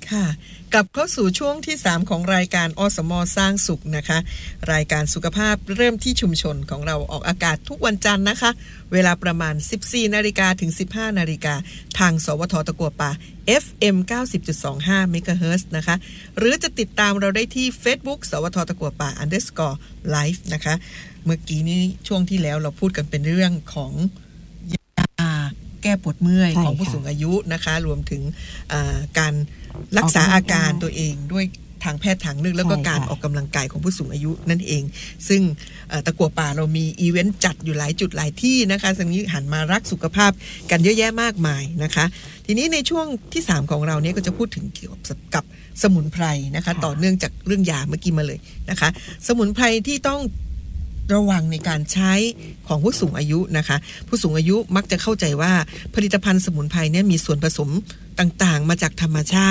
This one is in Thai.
ค่ะกลับเข้าสู่ช่วงที่3ของรายการอสม.สร้างสุขนะคะรายการสุขภาพเริ่มที่ชุมชนของเราออกอากาศทุกวันจันทร์นะคะเวลาประมาณ 14:00 นถึง 15:00 นทางสวทตะกัวป่า FM 90.25 เมกะเฮิรตซ์นะคะหรือจะติดตามเราได้ที่ Facebook สวทตะกัวป่า _live นะคะเมื่อกี้นี้ช่วงที่แล้วเราพูดกันเป็นเรื่องของยาแก้ปวดเมื่อยของผู้สูงอายุนะคะรวมถึงการรักษาอาการตัวเองด้วยทางแพทย์ทางเลือกแล้วก็การออกกำลังกายของผู้สูงอายุนั่นเองซึ่งตะกั่วป่าเรามีอีเวนต์จัดอยู่หลายจุดหลายที่นะคะซึ่งนี้หันมารักสุขภาพกันเยอะแยะมากมายนะคะทีนี้ในช่วงที่3ของเราเนี่ยก็จะพูดถึงเกี่ยวกับสมุนไพรนะคะต่อเนื่องจากเรื่องยาเมื่อกี้มาเลยนะคะสมุนไพรที่ต้องระวังในการใช้ของผู้สูงอายุนะคะผู้สูงอายุมักจะเข้าใจว่าผลิตภัณฑ์สมุนไพรเนี่ยมีส่วนผสมต่างๆมาจากธรรมชา